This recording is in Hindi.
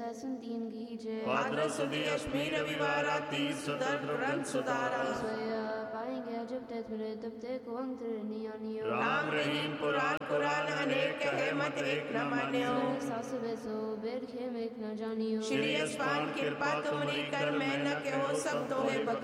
सुनतीन गीजे भाद्र सुदी अष्टमी रविवार रात्रि सुतर ग्रंथ सुधारा पाएंगे जब तक मेरे तब तक को अंतरनियानियो राम रहीम पुराण कुरान अनेक कहे मत एक न मान्यो सास बेसो बेर खे में एक न जानियो श्री अस्पान कृपा तुमरी कर मैं न कहो सब तो है